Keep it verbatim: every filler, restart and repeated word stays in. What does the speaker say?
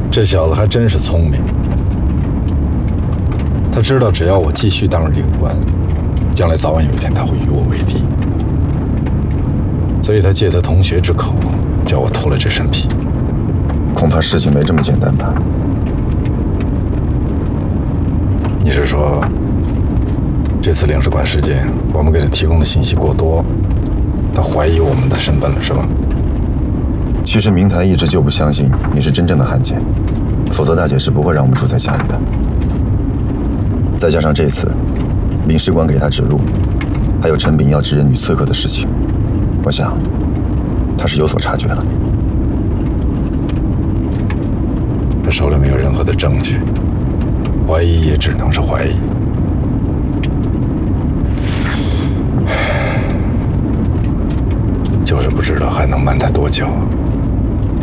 这小子还真是聪明，他知道只要我继续当着这个官，将来早晚有一天他会与我为敌，所以他借他同学之口，叫我脱了这身皮。 恐怕事情没这么简单吧？ 你是说，这次领事馆事件，我们给他提供的信息过多，他怀疑我们的身份了，是吗？ 其实明台一直就不相信你是真正的汉奸，否则大姐是不会让我们住在家里的。再加上这次领事馆给他指路，还有陈炳要指认女刺客的事情，我想他是有所察觉了。 他手里没有任何的证据，怀疑也只能是怀疑。就是不知道还能瞒他多久。